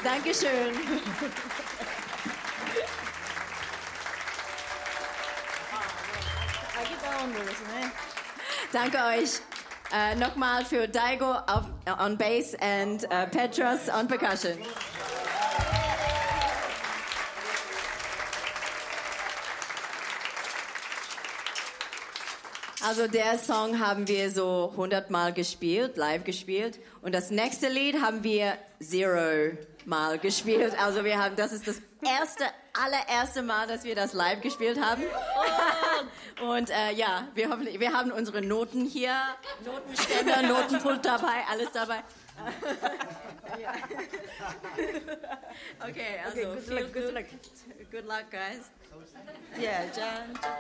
Dankeschön. Danke euch. Nochmal für Daigo on Bass und Petros on Percussion. Also der Song haben wir so 100 Mal gespielt, live gespielt. Und das nächste Lied haben wir 0 Mal gespielt. Also das ist das allererste Mal, dass wir das live gespielt haben. Und ja, wir haben unsere Noten hier, Notenständer, Notenpult dabei, alles dabei. Okay, also good luck, guys. Yeah, John.